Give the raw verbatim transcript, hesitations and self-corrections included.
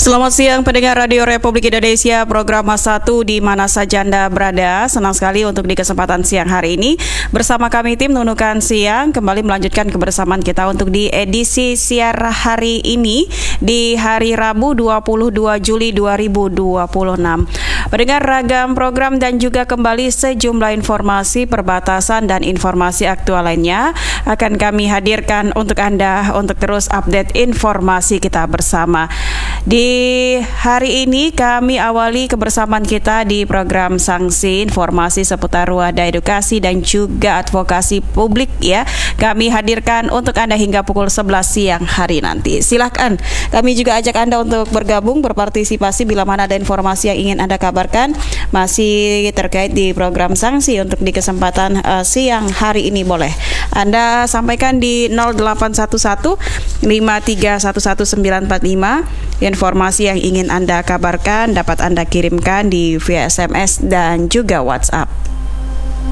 Selamat siang pendengar Radio Republik Indonesia, program satu di mana saja Anda berada. Senang sekali untuk di kesempatan siang hari ini bersama kami tim Nunukan Siang kembali melanjutkan kebersamaan kita untuk di edisi siar hari ini di hari Rabu dua puluh dua Juli dua ribu dua puluh enam. Pendengar, ragam program dan juga kembali sejumlah informasi perbatasan dan informasi aktual lainnya akan kami hadirkan untuk Anda untuk terus update informasi kita bersama. Di hari ini kami awali kebersamaan kita di program Sanksi Informasi seputar wadah edukasi dan juga advokasi publik ya. Kami hadirkan untuk Anda hingga pukul sebelas siang hari nanti. Silakan kami juga ajak Anda untuk bergabung, berpartisipasi bila mana ada informasi yang ingin Anda kabarkan masih terkait di program Sanksi untuk di kesempatan uh, siang hari ini. Boleh Anda sampaikan di nol delapan satu satu lima tiga satu satu sembilan empat lima. Informasi yang ingin Anda kabarkan dapat Anda kirimkan di via S M S dan juga WhatsApp.